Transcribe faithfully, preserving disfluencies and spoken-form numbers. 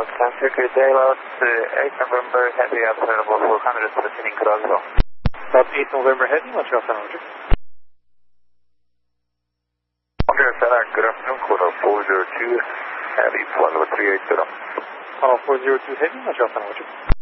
Dallas Center, good day, Lotus. Uh, eight November Heavy available four hundred proceeding Croswell. That's eight November Heavy, what's your San Roger? Roger, Sarah, good afternoon, quarter four zero two Heavy, one three eight zero. Uh, four zero two Heavy, what's your San Roger?